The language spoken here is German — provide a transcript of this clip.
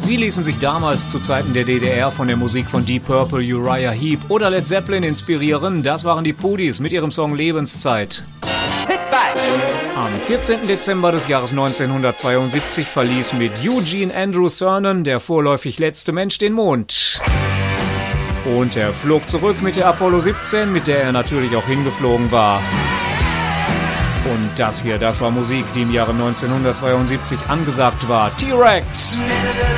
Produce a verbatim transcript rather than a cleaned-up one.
Sie ließen sich damals zu Zeiten der D D R von der Musik von Deep Purple, Uriah Heep oder Led Zeppelin inspirieren. Das waren die Pudis mit ihrem Song Lebenszeit. Am vierzehnten Dezember des Jahres neunzehnhundertzweiundsiebzig verließ mit Eugene Andrew Cernan, der vorläufig letzte Mensch, den Mond. Und er flog zurück mit der Apollo siebzehn, mit der er natürlich auch hingeflogen war. Und das hier, das war Musik, die im Jahre neunzehnhundertzweiundsiebzig angesagt war. T-Rex!